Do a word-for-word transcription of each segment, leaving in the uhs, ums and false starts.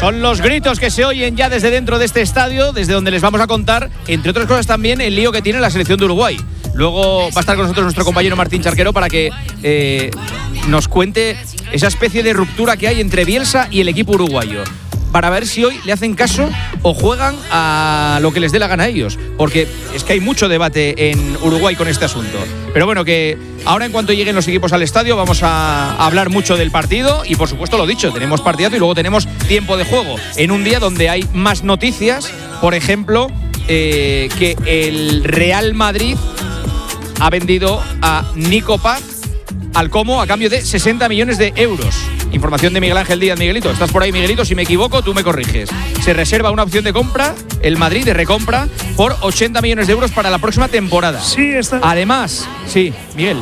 Son los gritos que se oyen ya desde dentro de este estadio, desde donde les vamos a contar, entre otras cosas también, el lío que tiene la selección de Uruguay. Luego va a estar con nosotros nuestro compañero Martín Charquero para que eh, nos cuente esa especie de ruptura que hay entre Bielsa y el equipo uruguayo, para ver si hoy le hacen caso o juegan a lo que les dé la gana a ellos, porque es que hay mucho debate en Uruguay con este asunto. Pero bueno, que ahora en cuanto lleguen los equipos al estadio vamos a hablar mucho del partido y por supuesto lo dicho, tenemos partidazo y luego tenemos tiempo de juego en un día donde hay más noticias, por ejemplo, eh, que el Real Madrid ha vendido a Nico Paz al Como a cambio de sesenta millones de euros. Información de Miguel Ángel Díaz. Miguelito, ¿estás por ahí, Miguelito? Si me equivoco, tú me corriges. Se reserva una opción de compra, el Madrid, de recompra, por ochenta millones de euros para la próxima temporada. Sí, está. Además, sí, Miguel.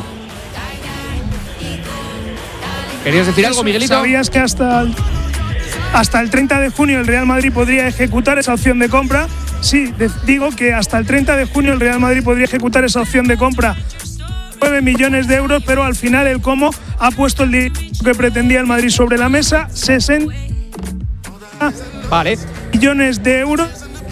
¿Querías decir algo, Miguelito? ¿Sabías que hasta el, hasta el treinta de junio el Real Madrid podría ejecutar esa opción de compra? Sí, de, digo que hasta el treinta de junio el Real Madrid podría ejecutar esa opción de compra. nueve millones de euros, pero al final el Como ha puesto el dinero que pretendía el Madrid sobre la mesa, sesenta vale. millones de euros.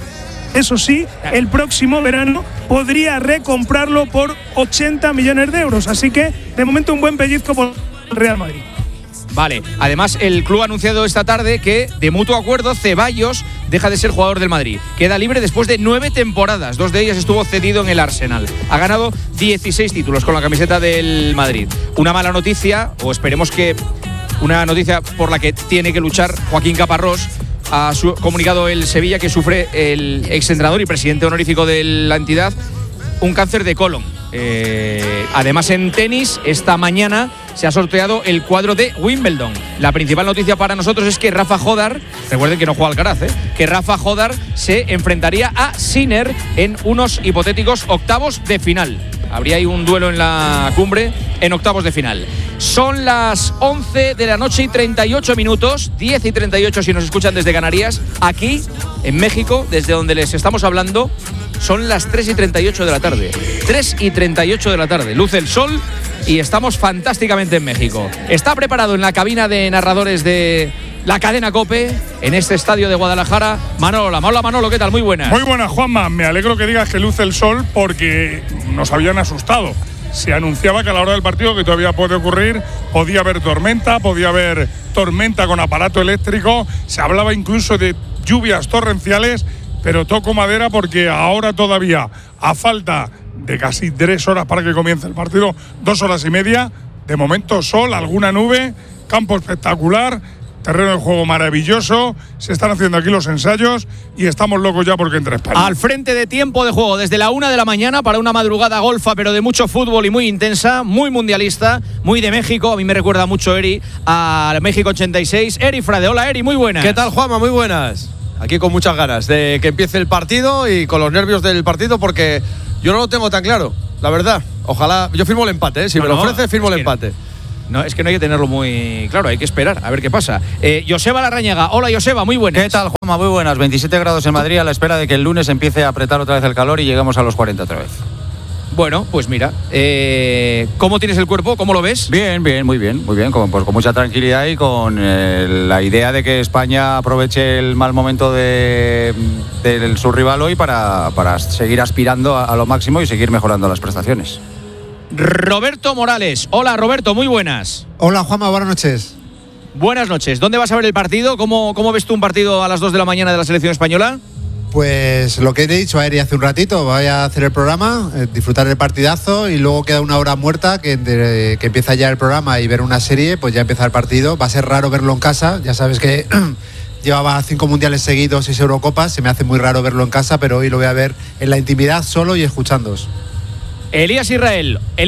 Eso sí, el próximo verano podría recomprarlo por ochenta millones de euros. Así que, de momento, un buen pellizco por el Real Madrid. Vale, además el club ha anunciado esta tarde que, de mutuo acuerdo, Ceballos deja de ser jugador del Madrid. Queda libre después de nueve temporadas, dos de ellas estuvo cedido en el Arsenal. Ha ganado dieciséis títulos con la camiseta del Madrid. Una mala noticia, o esperemos que una noticia por la que tiene que luchar Joaquín Caparrós. Ha su- comunicado el Sevilla que sufre el exentrenador y presidente honorífico de la entidad un cáncer de colon. Eh, además, en tenis, esta mañana se ha sorteado el cuadro de Wimbledon. La principal noticia para nosotros es que Rafa Jodar, recuerden que no juega Alcaraz, ¿eh? que Rafa Jodar se enfrentaría a Sinner en unos hipotéticos octavos de final. Habría ahí un duelo en la cumbre en octavos de final. Son las once de la noche y treinta y ocho minutos, diez y treinta y ocho si nos escuchan desde Canarias. Aquí, en México, desde donde les estamos hablando, son las tres y treinta y ocho de la tarde. tres y treinta y ocho de la tarde. Luce el sol y estamos fantásticamente en México. Está preparado en la cabina de narradores de la cadena COPE, en este estadio de Guadalajara, Manolo. Hola, Manolo, ¿qué tal? Muy buenas. Muy buenas, Juanma. Me alegro que digas que luce el sol porque nos habían asustado. Se anunciaba que a la hora del partido, que todavía puede ocurrir, podía haber tormenta, podía haber tormenta con aparato eléctrico. Se hablaba incluso de lluvias torrenciales, pero toco madera porque ahora todavía, a falta de casi tres horas para que comience el partido, dos horas y media, de momento sol, alguna nube, campo espectacular, terreno de juego maravilloso, se están haciendo aquí los ensayos y estamos locos ya porque entre España. Al frente de tiempo de juego desde la una de la mañana para una madrugada golfa, pero de mucho fútbol y muy intensa, muy mundialista, muy de México. A mí me recuerda mucho, Eri, a México ochenta y seis. Eri Frade, hola Eri, muy buenas. ¿Qué tal, Juanma? Muy buenas. Aquí con muchas ganas de que empiece el partido y con los nervios del partido porque yo no lo tengo tan claro, la verdad. Ojalá, yo firmo el empate, ¿eh? si no, me lo no, ofrece, firmo el que, empate. No, es que no hay que tenerlo muy claro, hay que esperar a ver qué pasa. Eh, Joseba Larrañaga, hola Joseba, muy buenas. ¿Qué tal, Juanma? Muy buenas. veintisiete grados en Madrid a la espera de que el lunes empiece a apretar otra vez el calor y lleguemos a los cuarenta otra vez. Bueno, pues mira, eh, ¿cómo tienes el cuerpo? ¿Cómo lo ves? Bien, bien, muy bien, muy bien, con, pues con mucha tranquilidad y con eh, la idea de que España aproveche el mal momento de, de su rival hoy para, para seguir aspirando a, a lo máximo y seguir mejorando las prestaciones. Roberto Morales, hola Roberto, muy buenas. Hola Juanma, buenas noches. Buenas noches, ¿dónde vas a ver el partido? ¿Cómo, cómo ves tú un partido a las dos de la mañana de la selección española? Pues lo que he dicho a Eri hace un ratito, voy a hacer el programa, eh, disfrutar del partidazo y luego queda una hora muerta que, de, que empieza ya el programa y ver una serie, pues ya empieza el partido. Va a ser raro verlo en casa, ya sabes que llevaba cinco mundiales seguidos, seis Eurocopas, se me hace muy raro verlo en casa, pero hoy lo voy a ver en la intimidad solo y escuchándoos. Elías Israel.